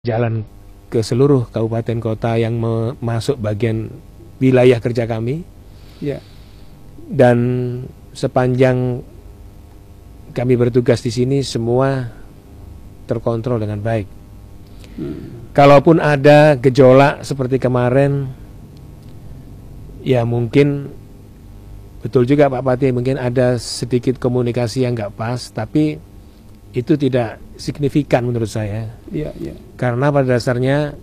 jalan ke seluruh kabupaten kota yang masuk bagian wilayah kerja kami. Ya. Dan sepanjang kami bertugas di sini semua terkontrol dengan baik. Kalaupun ada gejolak seperti kemarin, ya mungkin betul juga Pak Pati, mungkin ada sedikit komunikasi yang nggak pas, tapi itu tidak signifikan menurut saya. Iya, iya. Karena pada dasarnya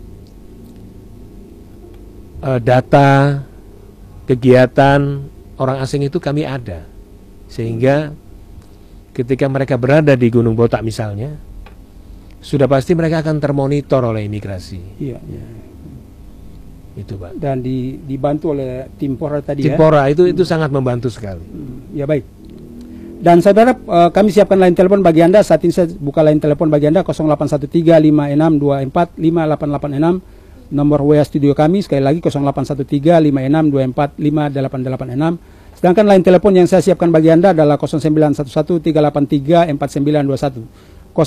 data kegiatan orang asing itu kami ada, sehingga ketika mereka berada di Gunung Botak misalnya, sudah pasti mereka akan termonitor oleh imigrasi. Iya, iya. Itu Pak. Dan dibantu oleh Timpora tadi Timpora itu sangat membantu sekali. Ya baik. Dan saya berharap kami siapkan line telepon bagi Anda. Saat ini saya buka line telepon bagi Anda 081356248886. Nomor WA studio kami sekali lagi 081356245886. Sedangkan line telepon yang saya siapkan bagi Anda adalah 0911-383-4921.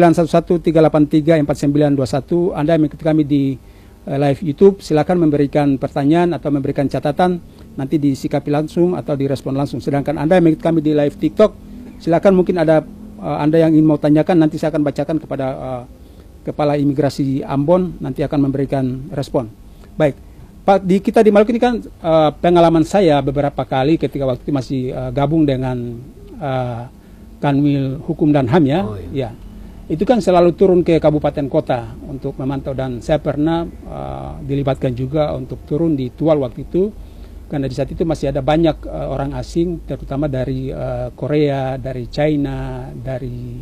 0911-383-4921. Anda yang mengikuti kami di live YouTube, silakan memberikan pertanyaan atau memberikan catatan, nanti disikapi langsung atau direspon langsung. Sedangkan Anda yang mengikuti kami di live TikTok, silakan mungkin ada Anda yang ingin mau tanyakan, nanti saya akan bacakan kepada Kepala Imigrasi Ambon, nanti akan memberikan respon. Baik, Pak, kita di Maluku ini kan pengalaman saya beberapa kali ketika waktu itu masih gabung dengan Kanwil Hukum dan HAM ya. Oh, iya. Ya. Itu kan selalu turun ke kabupaten kota untuk memantau, dan saya pernah dilibatkan juga untuk turun di Tual waktu itu, karena di saat itu masih ada banyak orang asing, terutama dari Korea, dari China, dari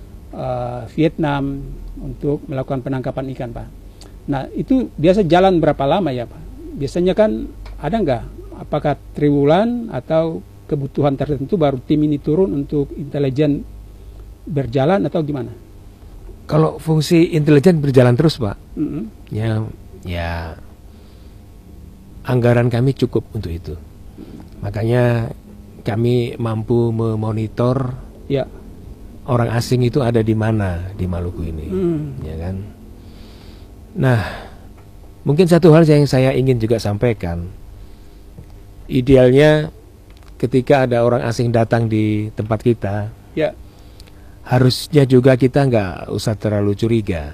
Vietnam, untuk melakukan penangkapan ikan, Pak. Nah, itu biasa jalan berapa lama ya, Pak? Biasanya kan ada nggak, apakah triwulan atau kebutuhan tertentu baru tim ini turun untuk intelijen berjalan atau gimana? Kalau fungsi intelijen berjalan terus Pak, ya anggaran kami cukup untuk itu. Makanya kami mampu memonitor ya orang asing itu ada di mana di Maluku ini, ya kan. Nah, mungkin satu hal yang saya ingin juga sampaikan, idealnya ketika ada orang asing datang di tempat kita, ya harusnya juga kita nggak usah terlalu curiga.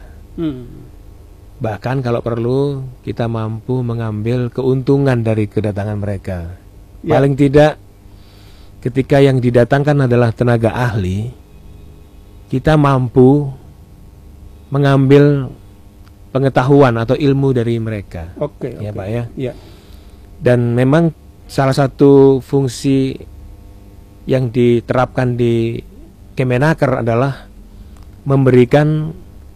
Bahkan kalau perlu kita mampu mengambil keuntungan dari kedatangan mereka. Ya. Paling tidak ketika yang didatangkan adalah tenaga ahli, kita mampu mengambil pengetahuan atau ilmu dari mereka. Oke, Ya oke. Pak ya. Ya. Dan memang salah satu fungsi yang diterapkan di Kemenaker adalah memberikan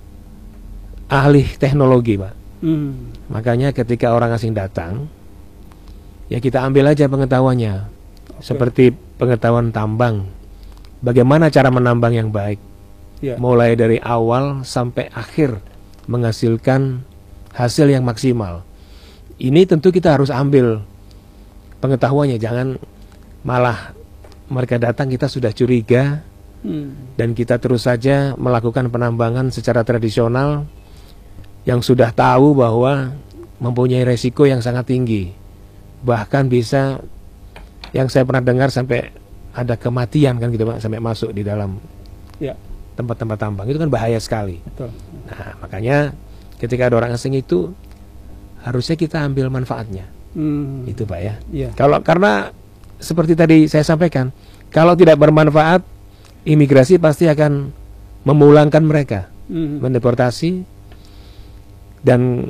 ahli teknologi, Pak. Makanya ketika orang asing datang, ya kita ambil aja pengetahuannya. Seperti pengetahuan tambang, bagaimana cara menambang yang baik, mulai dari awal sampai akhir menghasilkan hasil yang maksimal. Ini tentu kita harus ambil pengetahuannya, jangan malah mereka datang kita sudah curiga, dan kita terus saja melakukan penambangan secara tradisional yang sudah tahu bahwa mempunyai resiko yang sangat tinggi. Bahkan bisa, yang saya pernah dengar sampai ada kematian kan gitu Pak, sampai masuk di dalam tempat-tempat tambang. Itu kan bahaya sekali. Betul. Nah, makanya ketika ada orang asing itu harusnya kita ambil manfaatnya. Itu Pak ya. Karena seperti tadi saya sampaikan, kalau tidak bermanfaat, imigrasi pasti akan memulangkan mereka, mendeportasi, dan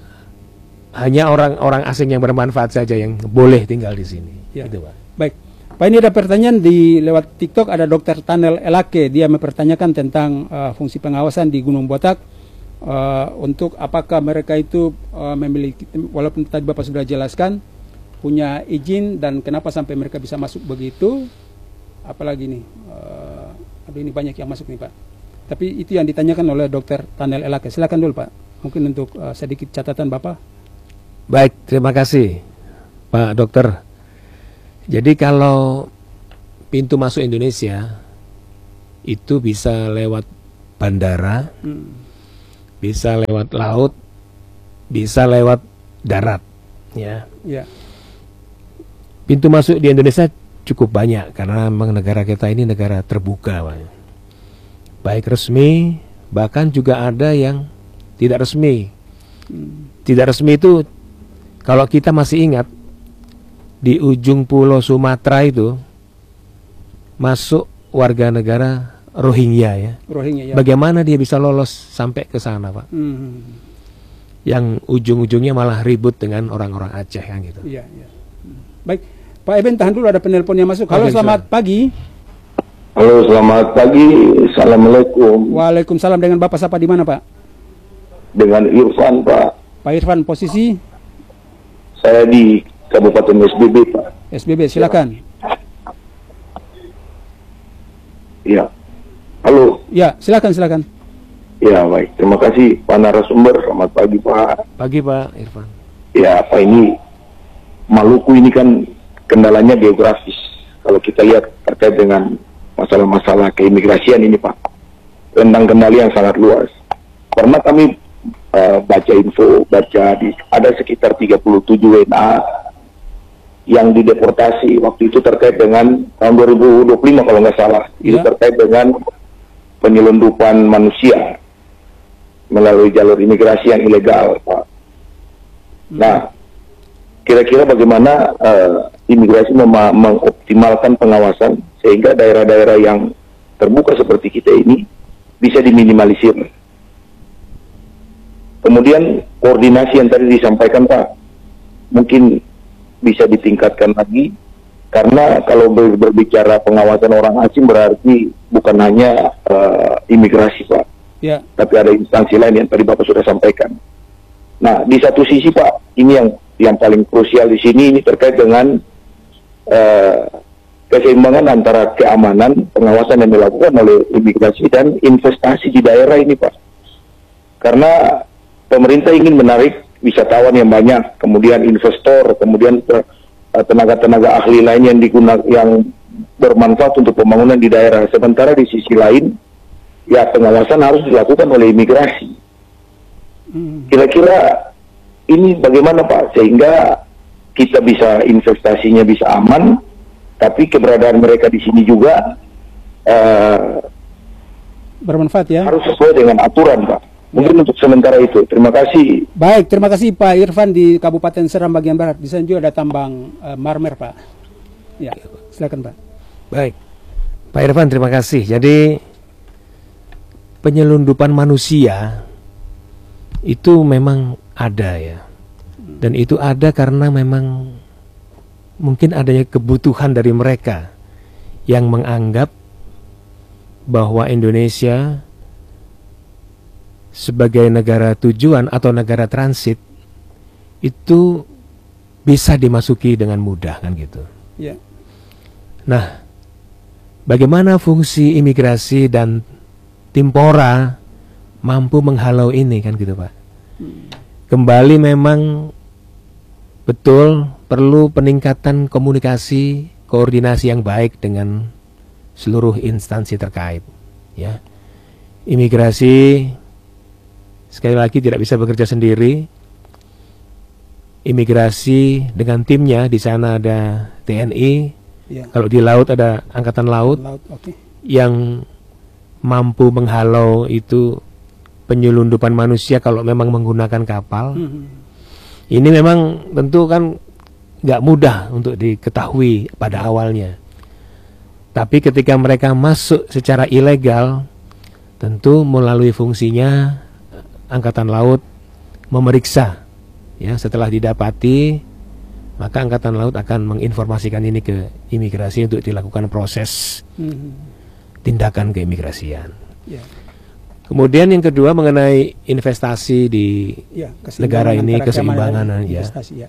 hanya orang-orang asing yang bermanfaat saja yang boleh tinggal di sini. Gitu, Pak. Baik, Pak, ini ada pertanyaan di lewat TikTok, ada Dr. Tanel Elake, dia mempertanyakan tentang fungsi pengawasan di Gunung Botak, untuk apakah mereka itu memiliki, walaupun tadi Bapak sudah jelaskan, punya izin, dan kenapa sampai mereka bisa masuk begitu, apalagi nih, ini banyak yang masuk nih Pak. Tapi itu yang ditanyakan oleh Dr. Tanel Elake. Silakan dulu Pak, mungkin untuk sedikit catatan Bapak. Baik, terima kasih Pak Dokter. Jadi kalau pintu masuk Indonesia itu bisa lewat bandara, bisa lewat laut, bisa lewat darat, ya. Ya. Pintu masuk di Indonesia cukup banyak karena memang negara kita ini negara terbuka, Pak. Baik resmi, bahkan juga ada yang tidak resmi. Tidak resmi itu kalau kita masih ingat di ujung pulau Sumatera itu masuk warga negara Rohingya, ya. Rohingya, ya. Bagaimana dia bisa lolos sampai ke sana, Pak? Yang ujung-ujungnya malah ribut dengan orang-orang Aceh, kan gitu. Iya, iya. Baik, Pak Eben, tahan dulu, ada penelpon yang masuk. Halo, Oke, selamat pagi. Halo, selamat pagi. Assalamualaikum. Waalaikumsalam. Dengan Bapak siapa di mana, Pak? Dengan Irfan, Pak. Pak Irfan, posisi Saya di Kabupaten SBB, Pak. SBB, silakan. Ya. Halo. Ya, silakan. Ya, baik. Terima kasih Pak narasumber. Selamat pagi, Pak. Pagi, Pak Irfan. Ya, Pak, ini Maluku ini kan kendalanya geografis. Kalau kita lihat terkait dengan masalah-masalah keimigrasian ini, Pak, tentang kendali yang sangat luas. Karena kami baca info, ada sekitar 37 WNA yang dideportasi waktu itu terkait dengan tahun 2025 kalau nggak salah. Itu terkait dengan penyelundupan manusia melalui jalur imigrasi yang ilegal, Pak. Nah, kira-kira bagaimana imigrasi mengoptimalkan pengawasan sehingga daerah-daerah yang terbuka seperti kita ini bisa diminimalisir. Kemudian koordinasi yang tadi disampaikan, Pak, mungkin bisa ditingkatkan lagi, karena kalau berbicara pengawasan orang asing berarti bukan hanya imigrasi, Pak, Ya. tapi ada instansi lain yang tadi Bapak sudah sampaikan. Nah, di satu sisi, Pak, ini yang paling krusial di sini ini terkait dengan keseimbangan antara keamanan, pengawasan yang dilakukan oleh imigrasi dan investasi di daerah ini, Pak. Karena pemerintah ingin menarik wisatawan yang banyak, kemudian investor, kemudian tenaga-tenaga ahli lain yang bermanfaat untuk pembangunan di daerah. Sementara di sisi lain, ya pengawasan harus dilakukan oleh imigrasi. Kira-kira ini bagaimana, Pak, sehingga kita bisa investasinya bisa aman, tapi keberadaan mereka di sini juga Bermanfaat, ya. harus sesuai dengan aturan, Pak. Mungkin untuk sementara itu. Terima kasih. Baik, terima kasih Pak Irfan di Kabupaten Seram bagian barat. Di sana juga ada tambang marmer, Pak. Ya, silakan, Pak. Baik, Pak Irfan, terima kasih. Jadi penyelundupan manusia itu memang ada, ya. Dan itu ada karena memang mungkin adanya kebutuhan dari mereka yang menganggap bahwa Indonesia sebagai negara tujuan atau negara transit itu bisa dimasuki dengan mudah, kan gitu. Ya. Nah, bagaimana fungsi imigrasi dan Timpora mampu menghalau ini, kan gitu, Pak. Kembali memang betul perlu peningkatan komunikasi, koordinasi yang baik dengan seluruh instansi terkait, ya. Imigrasi sekali lagi tidak bisa bekerja sendiri. Imigrasi dengan timnya, di sana ada TNI, Ya. kalau di laut ada Angkatan Laut, Oke. yang mampu menghalau itu penyelundupan manusia kalau memang menggunakan kapal. Ini memang tentu kan nggak mudah untuk diketahui pada awalnya. Tapi ketika mereka masuk secara ilegal, tentu melalui fungsinya Angkatan Laut memeriksa, ya. Setelah didapati, maka Angkatan Laut akan menginformasikan ini ke imigrasi untuk dilakukan proses tindakan keimigrasian. Ya. Kemudian yang kedua mengenai investasi di Ya, negara ini, keseimbangan, dan ya. investasi, ya.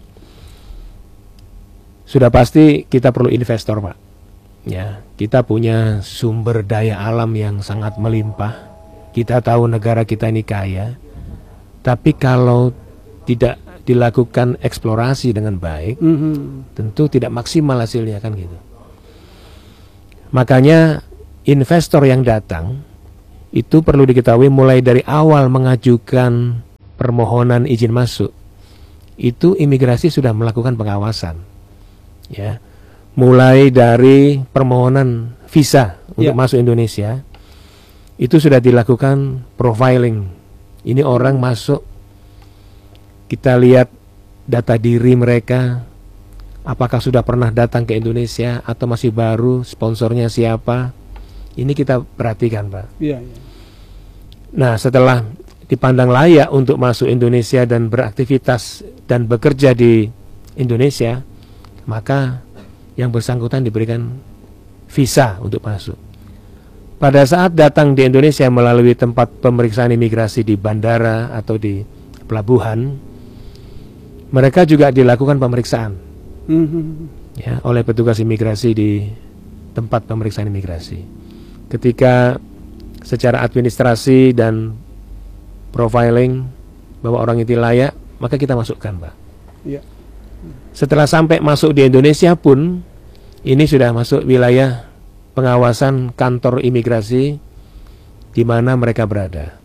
Sudah pasti kita perlu investor, Pak. Ya, kita punya sumber daya alam yang sangat melimpah. Kita tahu negara kita ini kaya. Tapi kalau tidak dilakukan eksplorasi dengan baik, tentu tidak maksimal hasilnya, kan gitu. Makanya investor yang datang itu perlu diketahui mulai dari awal mengajukan permohonan izin masuk, itu imigrasi sudah melakukan pengawasan, ya. Mulai dari permohonan visa untuk masuk Indonesia, itu sudah dilakukan profiling. Ini orang masuk, kita lihat data diri mereka, apakah sudah pernah datang ke Indonesia atau masih baru, sponsornya siapa, ini kita perhatikan, Pak. Nah, setelah dipandang layak untuk masuk Indonesia dan beraktivitas dan bekerja di Indonesia, maka yang bersangkutan diberikan visa untuk masuk. Pada saat datang di Indonesia melalui tempat pemeriksaan imigrasi di bandara atau di pelabuhan, mereka juga dilakukan pemeriksaan ya, oleh petugas imigrasi di tempat pemeriksaan imigrasi. Ketika secara administrasi dan profiling bahwa orang itu layak, maka kita masukkan, Pak. Setelah sampai masuk di Indonesia pun, ini sudah masuk wilayah pengawasan kantor imigrasi di mana mereka berada.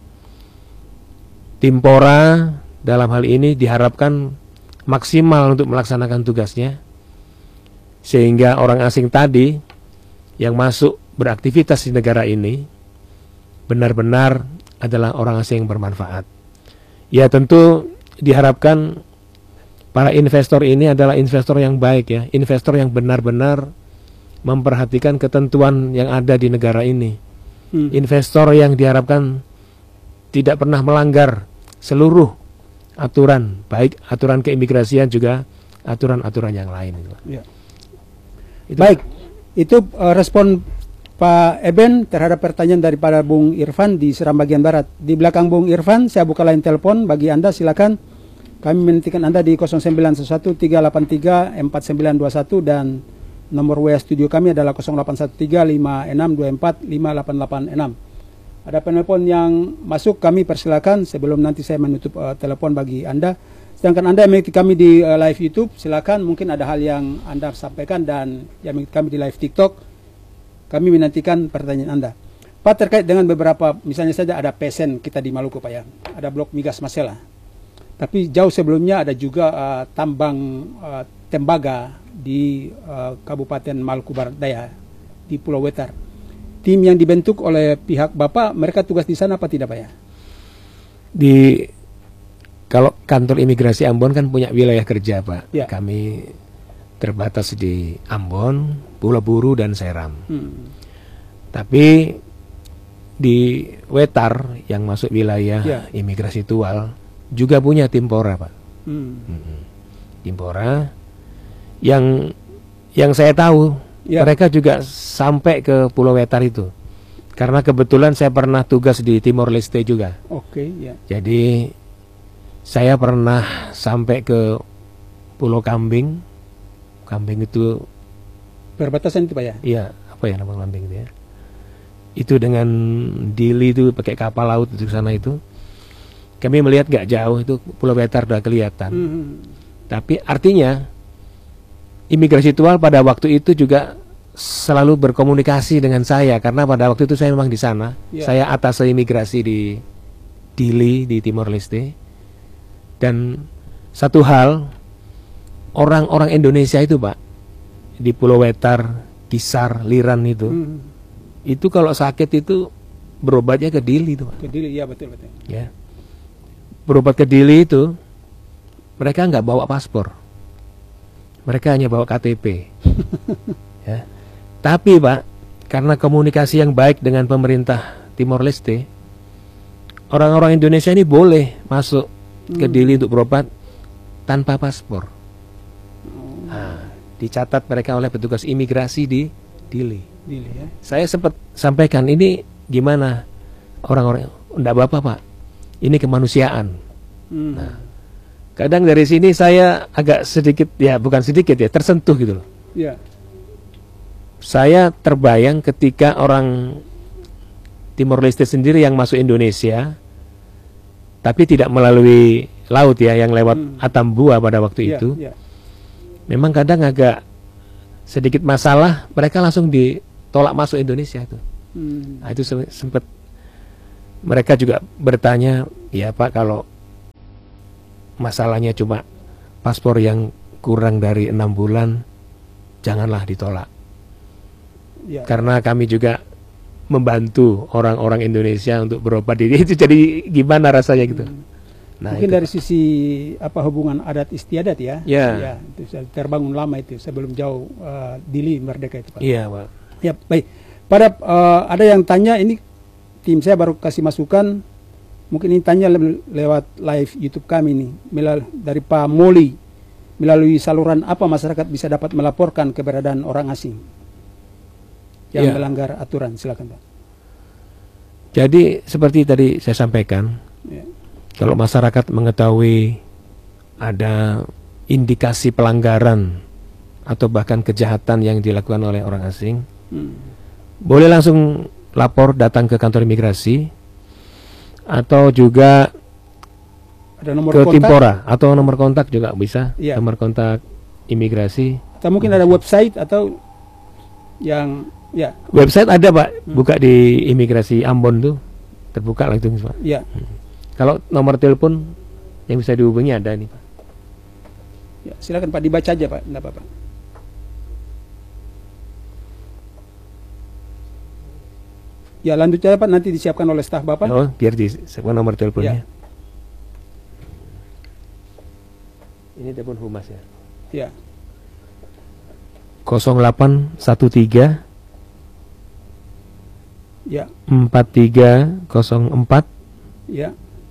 Timpora dalam hal ini diharapkan maksimal untuk melaksanakan tugasnya, sehingga orang asing tadi yang masuk beraktivitas di negara ini benar-benar adalah orang asing yang bermanfaat. Ya, tentu diharapkan para investor ini adalah investor yang baik, ya, investor yang benar-benar memperhatikan ketentuan yang ada di negara ini. Investor yang diharapkan tidak pernah melanggar seluruh aturan, baik aturan keimigrasian juga aturan-aturan yang lain. Baik, itu respon Pak Eben terhadap pertanyaan daripada Bung Irfan di Seram bagian Barat. Di belakang Bung Irfan, saya buka line telepon bagi Anda, silakan. Kami menantikan Anda di 0911-383-4921 dan nomor WA studio kami adalah 0813-5624-5886. Ada penelpon yang masuk, kami persilakan sebelum nanti saya menutup telepon bagi Anda. Sedangkan Anda yang mengikuti kami di live YouTube, silakan, mungkin ada hal yang Anda sampaikan, dan yang mengikuti kami di live TikTok, kami menantikan pertanyaan Anda. Pak, terkait dengan beberapa, misalnya saja ada PSN kita di Maluku, Pak, ya. Ada blok migas Masela. Tapi jauh sebelumnya ada juga tambang tembaga di Kabupaten Maluku Barat Daya, di Pulau Wetar. Tim yang dibentuk oleh pihak Bapak, mereka tugas di sana apa tidak, Pak, ya? Kalau kantor imigrasi Ambon kan punya wilayah kerja, Pak. Ya. Kami terbatas di Ambon, Pulau Buru, dan Seram. Tapi di Wetar yang masuk wilayah imigrasi Tual juga punya Timpora, Pak. Timpora yang saya tahu mereka juga sampai ke Pulau Wetar itu, karena kebetulan saya pernah tugas di Timor Leste juga. Jadi saya pernah sampai ke Pulau Kambing. Kambing itu perbatasan itu, Pak, ya? Iya, apa ya nama Kambing itu, ya? Itu dengan Dili itu pakai kapal laut di sana itu. Kami melihat gak jauh itu Pulau Wetar sudah kelihatan. Tapi artinya imigrasi Tual pada waktu itu juga selalu berkomunikasi dengan saya, karena pada waktu itu saya memang di sana. Saya atas imigrasi di Dili di Timor Leste. Dan satu hal, orang-orang Indonesia itu, Pak, di Pulau Wetar, Kisar, Liran itu kalau sakit itu berobatnya ke Dili itu, Pak. Ke Dili, iya, betul. Ya. Berobat ke Dili itu mereka nggak bawa paspor, mereka hanya bawa KTP. Ya. Tapi, Pak, karena komunikasi yang baik dengan pemerintah Timor Leste, orang-orang Indonesia ini boleh masuk ke Dili untuk berobat tanpa paspor. Nah, dicatat mereka oleh petugas imigrasi di Dili. Ya. Saya sempat sampaikan, ini gimana orang-orang, enggak apa-apa, Pak, ini kemanusiaan. Nah, kadang dari sini saya agak sedikit, ya bukan sedikit ya, tersentuh gitu loh. Saya terbayang ketika orang Timor Leste sendiri yang masuk Indonesia, tapi tidak melalui laut, ya, yang lewat Atambua pada waktu itu. Memang kadang agak sedikit masalah, mereka langsung ditolak masuk Indonesia itu. Nah, itu sempat mereka juga bertanya, ya Pak, kalau masalahnya cuma paspor yang kurang dari 6 bulan, janganlah ditolak. Ya. Karena kami juga membantu orang-orang Indonesia untuk berobat diri. Itu jadi gimana rasanya gitu. Nah, mungkin itu, dari sisi hubungan adat istiadat ya. Ya. Ya, itu sudah terbangun lama itu sebelum jauh Dili merdeka itu Pak. Iya Pak. Ya, baik. Ada yang tanya, ini tim saya baru kasih masukan, mungkin ini tanya lewat live YouTube kami nih, dari Pak Moli, melalui saluran apa masyarakat bisa dapat melaporkan keberadaan orang asing yang melanggar aturan? Silakan Pak. Jadi seperti tadi saya sampaikan, kalau masyarakat mengetahui ada indikasi pelanggaran atau bahkan kejahatan yang dilakukan oleh orang asing, boleh langsung lapor datang ke kantor imigrasi, atau juga ada nomor ke kontak, Timpora, atau nomor kontak juga bisa, nomor kontak imigrasi. Atau mungkin ada website atau yang website ada Pak, buka di imigrasi Ambon tuh, terbuka langsung Pak. Ya. Kalau nomor telepon yang bisa dihubungi ada nih Pak. Ya, silakan Pak, dibaca aja Pak, enggak apa-apa. Ya, lanjut aja Pak, nanti disiapkan oleh staf Bapak. Oh, biar disiapkan nomor teleponnya. Ini telepon humas ya. Ya. 0813 Ya. 4304 Ya.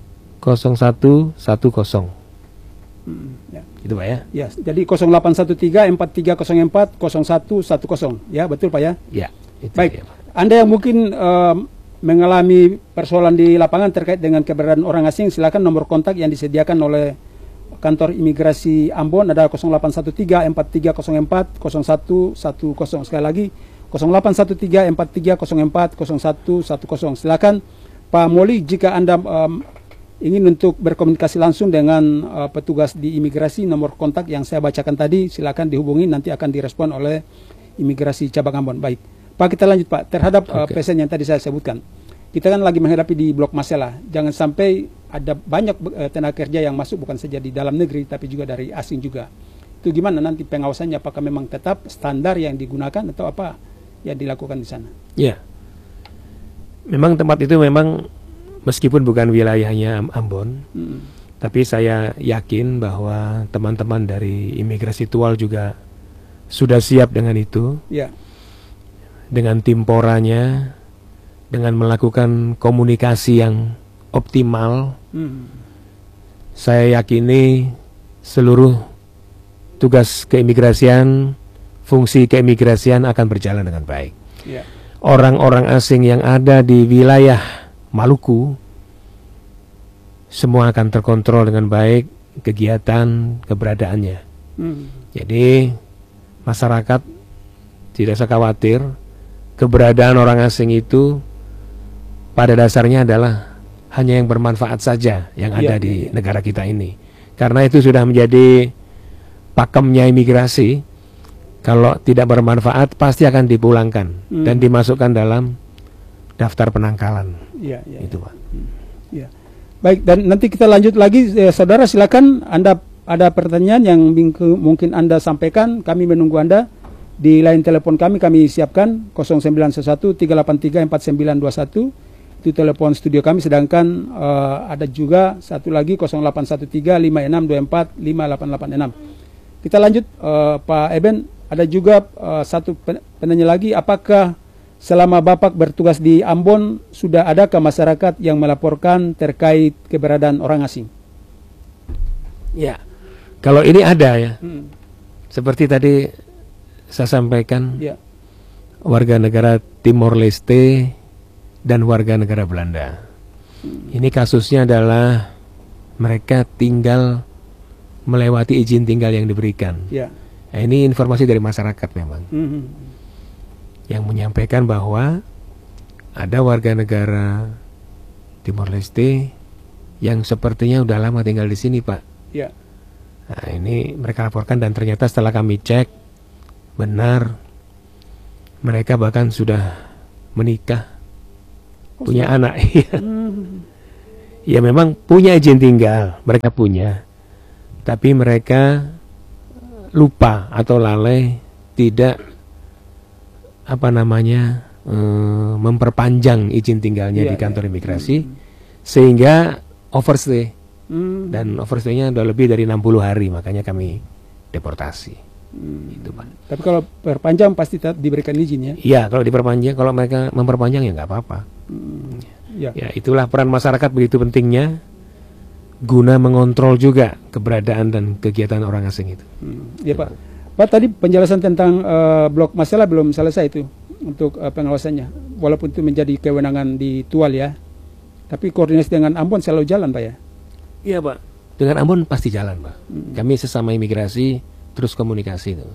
0110. Ya. Itu Pak ya. Ya, jadi 0813 4304 0110. Ya, betul Pak ya? Ya. Itu Baik. ya, Pak. Anda yang mungkin mengalami persoalan di lapangan terkait dengan keberadaan orang asing, silakan nomor kontak yang disediakan oleh kantor imigrasi Ambon ada 0813 4304 0110. Sekali lagi 0813 4304 0110. Silakan Pak Moli, jika Anda ingin untuk berkomunikasi langsung dengan petugas di imigrasi, nomor kontak yang saya bacakan tadi silakan dihubungi, nanti akan direspon oleh imigrasi cabang Ambon. Baik Pak, kita lanjut Pak, terhadap pesen yang tadi saya sebutkan. Kita kan lagi menghadapi di blok masalah, jangan sampai ada banyak tenaga kerja yang masuk bukan saja di dalam negeri tapi juga dari asing juga. Itu gimana nanti pengawasannya, apakah memang tetap standar yang digunakan atau apa yang dilakukan di sana? Ya, memang tempat itu memang meskipun bukan wilayahnya Ambon, tapi saya yakin bahwa teman-teman dari imigrasi Tual juga sudah siap dengan itu. Ya. Dengan Timporanya, dengan melakukan komunikasi yang optimal, saya yakini seluruh tugas keimigrasian, fungsi keimigrasian akan berjalan dengan baik. Ya. Orang-orang asing yang ada di wilayah Maluku semua akan terkontrol dengan baik kegiatan keberadaannya. Jadi masyarakat tidak usah khawatir, keberadaan orang asing itu pada dasarnya adalah hanya yang bermanfaat saja yang ada di negara kita ini. Karena itu sudah menjadi pakemnya imigrasi, kalau tidak bermanfaat pasti akan dipulangkan dan dimasukkan dalam daftar penangkalan. Itu Pak. Ya. Baik, dan nanti kita lanjut lagi, saudara silakan, Anda ada pertanyaan yang mungkin Anda sampaikan, kami menunggu Anda. Di line telepon kami siapkan 0911 383 4921, itu telepon studio kami, sedangkan ada juga satu lagi 0813 5624 5886. Kita lanjut Pak Eben, ada juga satu penanya lagi, apakah selama Bapak bertugas di Ambon sudah adakah masyarakat yang melaporkan terkait keberadaan orang asing? Ya, kalau ini ada ya, seperti tadi saya sampaikan, warga negara Timor Leste dan warga negara Belanda. Ini kasusnya adalah mereka tinggal melewati izin tinggal yang diberikan. Nah, ini informasi dari masyarakat memang, yang menyampaikan bahwa ada warga negara Timor Leste yang sepertinya udah lama tinggal di sini Pak. Nah, ini mereka laporkan dan ternyata setelah kami cek, benar, mereka bahkan sudah menikah punya anak. Ya memang punya izin tinggal, mereka punya, tapi mereka lupa atau lalai tidak memperpanjang izin tinggalnya di kantor imigrasi, sehingga overstay, dan overstay-nya udah lebih dari 60 hari, makanya kami deportasi. Itu Pak. Tapi kalau perpanjang pasti diberikan izin ya? Iya, kalau diperpanjang, kalau mereka memperpanjang ya nggak apa-apa. Ya, itulah peran masyarakat begitu pentingnya guna mengontrol juga keberadaan dan kegiatan orang asing itu. Ya Pak. Pak, tadi penjelasan tentang blok masalah belum selesai itu untuk pengawasannya. Walaupun itu menjadi kewenangan di Tual ya. Tapi koordinasi dengan Ambon selalu jalan Pak ya? Iya Pak. Dengan Ambon pasti jalan Pak. Kami sesama imigrasi terus komunikasi itu.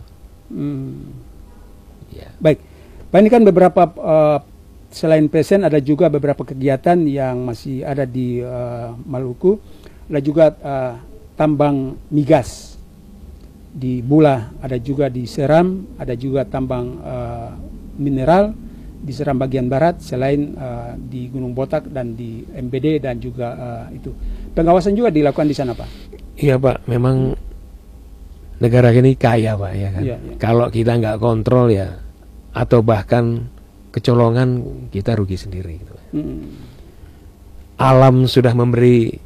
Ya. Baik. Pak, ini kan beberapa selain pesen ada juga beberapa kegiatan yang masih ada di Maluku. Ada juga tambang migas di Bula, ada juga di Seram, ada juga tambang mineral di Seram bagian barat, selain di Gunung Botak dan di MBD dan juga itu. Pengawasan juga dilakukan di sana Pak? Iya Pak, memang negara ini kaya Pak ya kan. Ya. Kalau kita nggak kontrol ya, atau bahkan kecolongan, kita rugi sendiri gitu. Alam sudah memberi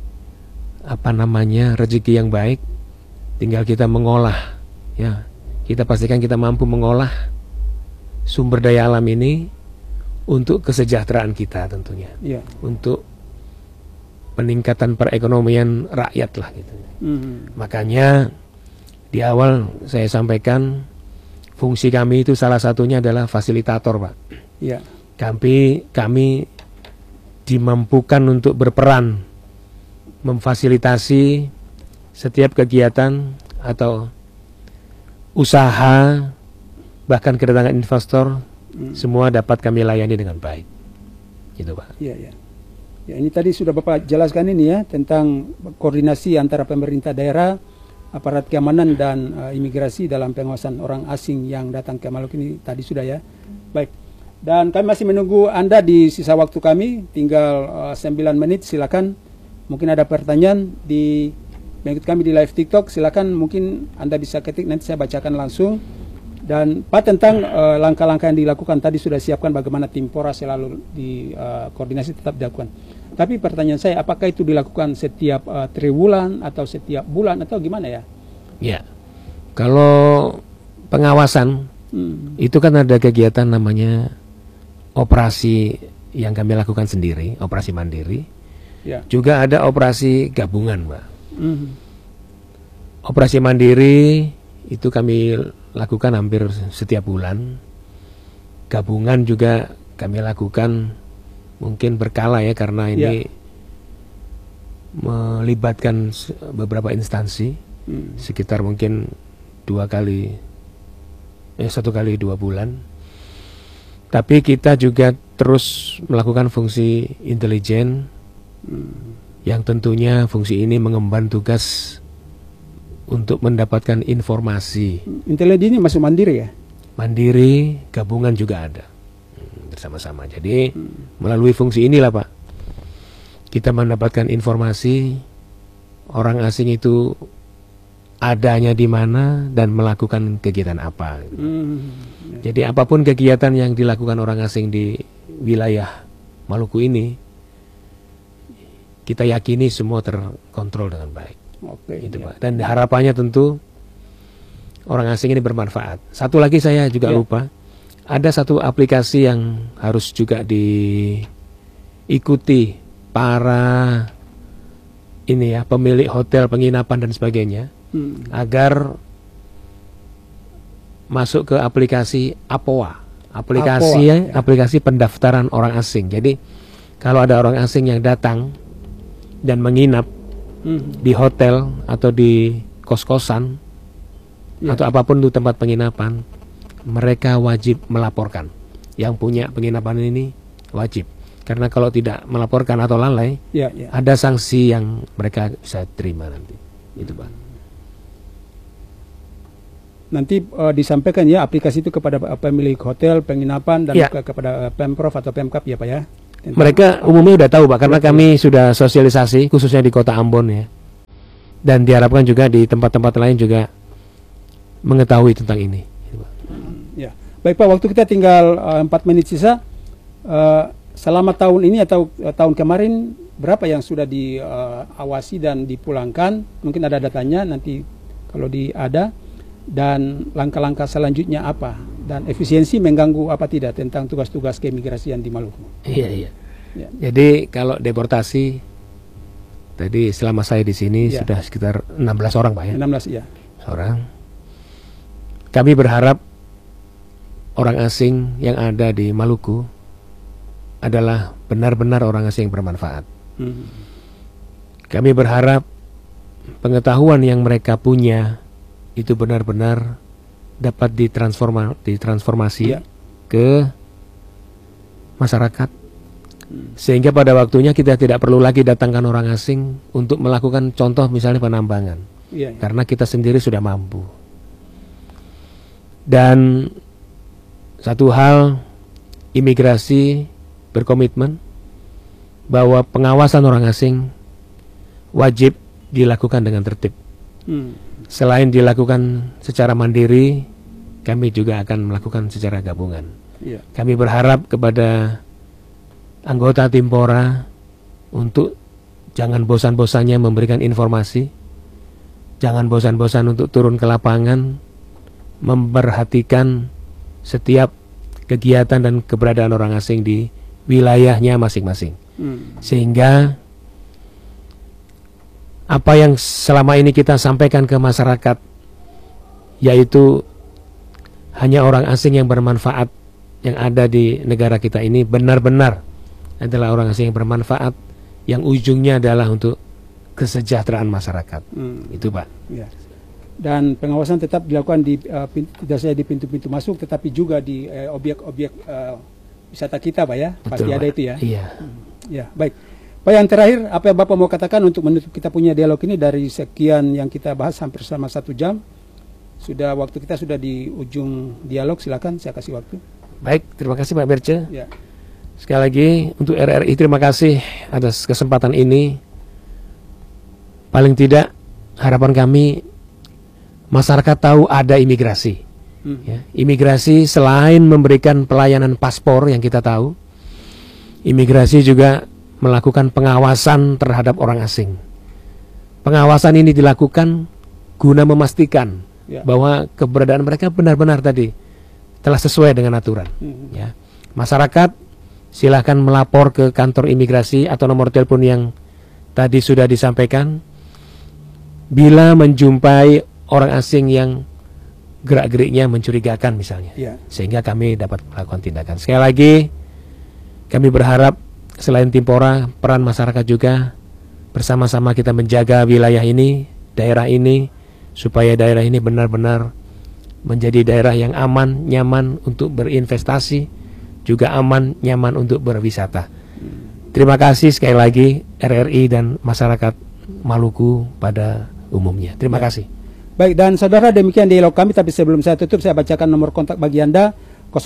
rezeki yang baik, tinggal kita mengolah ya. Kita pastikan kita mampu mengolah sumber daya alam ini untuk kesejahteraan kita tentunya, untuk peningkatan perekonomian rakyat lah gitu. Makanya di awal saya sampaikan fungsi kami itu salah satunya adalah fasilitator Pak. Ya. Kami dimampukan untuk berperan memfasilitasi setiap kegiatan atau usaha, bahkan kedatangan investor, semua dapat kami layani dengan baik. Gitu Pak. Iya. Ya, ini tadi sudah Bapak jelaskan ini ya tentang koordinasi antara pemerintah daerah, aparat keamanan dan imigrasi dalam pengawasan orang asing yang datang ke Maluku ini tadi sudah ya. Baik. Dan kami masih menunggu Anda di sisa waktu kami, tinggal 9 menit, silakan. Mungkin ada pertanyaan di mengikut kami di live TikTok, silakan, mungkin Anda bisa ketik, nanti saya bacakan langsung. Dan Pak, tentang langkah-langkah yang dilakukan tadi sudah siapkan bagaimana tim Pora selalu di koordinasi tetap dilakukan. Tapi pertanyaan saya, apakah itu dilakukan setiap triwulan atau setiap bulan atau gimana ya? Ya, kalau pengawasan itu kan ada kegiatan namanya operasi yang kami lakukan sendiri, operasi mandiri. Ya. Juga ada operasi gabungan, Mbak. Operasi mandiri itu kami lakukan hampir setiap bulan. Gabungan juga kami lakukan mungkin berkala ya, karena ini melibatkan beberapa instansi, sekitar mungkin 1 kali 2 bulan. Tapi kita juga terus melakukan fungsi intelijen, yang tentunya fungsi ini mengemban tugas untuk mendapatkan informasi. Intelijen ini masuk mandiri ya? Mandiri, gabungan juga ada bersama-sama. Jadi melalui fungsi inilah Pak, kita mendapatkan informasi orang asing itu adanya di mana dan melakukan kegiatan apa. Jadi apapun kegiatan yang dilakukan orang asing di wilayah Maluku ini, kita yakini semua terkontrol dengan baik. Oke, gitu, Pak. Dan harapannya tentu orang asing ini bermanfaat. Satu lagi saya juga lupa, ada satu aplikasi yang harus juga diikuti para pemilik hotel, penginapan dan sebagainya, agar masuk ke aplikasi APOA, aplikasi pendaftaran orang asing. Jadi kalau ada orang asing yang datang dan menginap di hotel atau di kos-kosan atau apapun itu tempat penginapan, mereka wajib melaporkan. Yang punya penginapan ini wajib, karena kalau tidak melaporkan atau lalai, ada sanksi yang mereka bisa terima nanti. Itu Pak. Nanti disampaikan ya aplikasi itu kepada pemilik hotel, penginapan dan kepada Pemprov atau Pemkap ya Pak ya? Mereka umumnya udah tahu Pak, karena kami sudah sosialisasi khususnya di Kota Ambon ya. Dan diharapkan juga di tempat-tempat lain juga mengetahui tentang ini. Ya, baik Pak, waktu kita tinggal 4 menit sisa. Selama tahun ini atau tahun kemarin berapa yang sudah diawasi dan dipulangkan? Mungkin ada datanya nanti kalau ada. Dan langkah-langkah selanjutnya apa? Dan efisiensi mengganggu apa tidak tentang tugas-tugas keimigrasian di Maluku? Iya. Ya. Jadi kalau deportasi tadi selama saya di sini sudah sekitar 16 orang Pak ya. 16 ya. Orang. Kami berharap orang asing yang ada di Maluku adalah benar-benar orang asing yang bermanfaat. Kami berharap pengetahuan yang mereka punya itu benar-benar dapat ditransformasi ke masyarakat, sehingga pada waktunya kita tidak perlu lagi datangkan orang asing untuk melakukan contoh misalnya penambangan, karena kita sendiri sudah mampu. Dan satu hal, imigrasi berkomitmen bahwa pengawasan orang asing wajib dilakukan dengan tertib. Selain dilakukan secara mandiri, kami juga akan melakukan secara gabungan. Kami berharap kepada anggota Timpora untuk jangan bosan-bosannya memberikan informasi, jangan bosan-bosan untuk turun ke lapangan, memperhatikan setiap kegiatan dan keberadaan orang asing di wilayahnya masing-masing. Sehingga apa yang selama ini kita sampaikan ke masyarakat, yaitu hanya orang asing yang bermanfaat yang ada di negara kita ini, benar-benar adalah orang asing yang bermanfaat, yang ujungnya adalah untuk kesejahteraan masyarakat. Itu Pak. Ya. Dan pengawasan tetap dilakukan tidak saja di pintu-pintu masuk, tetapi juga di objek-objek wisata kita Pak ya. Betul, pasti Pak. ada itu ya. Iya. Ya, baik. Pak, yang terakhir, apa yang Bapak mau katakan untuk menutup kita punya dialog ini? Dari sekian yang kita bahas hampir selama 1 jam, waktu kita sudah di ujung dialog. Silakan, saya kasih waktu. Baik, terima kasih Pak Berce. Ya. Sekali lagi untuk RRI terima kasih atas kesempatan ini. Paling tidak harapan kami masyarakat tahu ada imigrasi. Ya, imigrasi selain memberikan pelayanan paspor yang kita tahu, imigrasi juga melakukan pengawasan terhadap orang asing. Pengawasan ini dilakukan guna memastikan bahwa keberadaan mereka benar-benar tadi telah sesuai dengan aturan. Ya. Masyarakat silahkan melapor ke kantor imigrasi atau nomor telepon yang tadi sudah disampaikan bila menjumpai orang asing yang gerak-geriknya mencurigakan misalnya, sehingga kami dapat melakukan tindakan. Sekali lagi kami berharap selain Timpora, peran masyarakat juga bersama-sama kita menjaga wilayah ini, daerah ini, supaya daerah ini benar-benar menjadi daerah yang aman, nyaman untuk berinvestasi, juga aman, nyaman untuk berwisata. Terima kasih sekali lagi RRI dan masyarakat Maluku pada umumnya. Terima kasih. Baik, dan saudara, demikian dialog kami, tapi sebelum saya tutup, saya bacakan nomor kontak bagi Anda.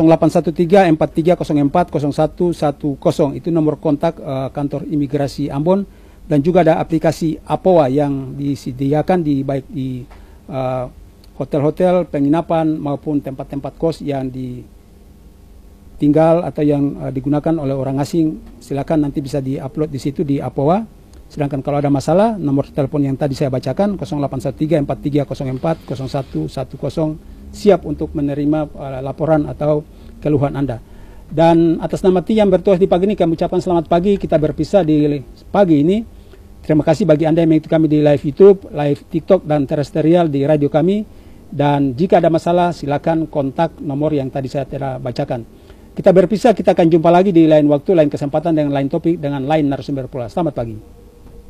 0813-4304-0110 itu nomor kontak kantor imigrasi Ambon, dan juga ada aplikasi Apoa yang disediakan baik di hotel-hotel, penginapan maupun tempat-tempat kos yang ditinggal atau yang digunakan oleh orang asing. Silakan nanti bisa diupload di situ di Apoa. Sedangkan kalau ada masalah, nomor telepon yang tadi saya bacakan 0813-4304-0110 siap untuk menerima laporan atau keluhan Anda. Dan atas nama tim yang bertugas di pagi ini, kami ucapkan selamat pagi. Kita berpisah di pagi ini. Terima kasih bagi Anda yang mengikuti kami di live YouTube, live TikTok, dan terestrial di radio kami. Dan jika ada masalah, silakan kontak nomor yang tadi saya telah bacakan. Kita berpisah, kita akan jumpa lagi di lain waktu, lain kesempatan, dengan lain topik, dengan lain narasumber pula. Selamat pagi.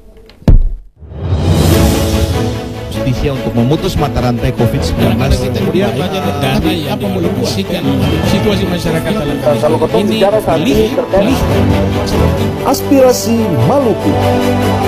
Justisia untuk memutus mata rantai COVID-19. Kemudian banyak dana yang dialokasikan situasi masyarakat dalam ini aspirasi Maluku.